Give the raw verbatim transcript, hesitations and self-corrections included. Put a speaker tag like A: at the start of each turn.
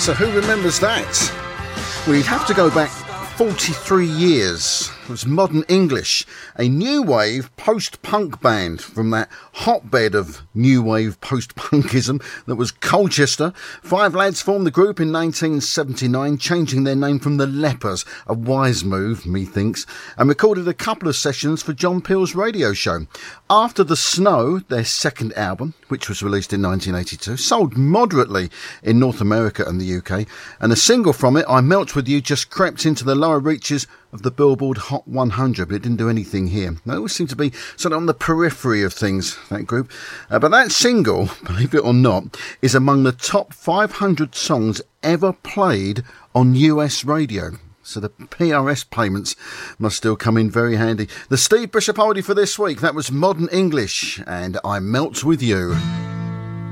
A: So who remembers that? We'd have to go back forty-three years. It was Modern English, a new wave post-punk band from that hotbed of new wave post-punkism that was Colchester. Five lads formed the group in nineteen seventy-nine, changing their name from the Lepers, a wise move, methinks, and recorded a couple of sessions for John Peel's radio show. After the Snow, their second album, which was released in nineteen eighty-two, sold moderately in North America and the U K, and a single from it, I Melt With You, just crept into the lower reaches of the Billboard Hot one hundred, but it didn't do anything here. They always seem to be sort of on the periphery of things, that group. Uh, but that single, believe it or not, is among the top five hundred songs ever played on U S radio. So the P R S payments must still come in very handy. The Steve Bishop oldie for this week, that was Modern English and I Melt With You.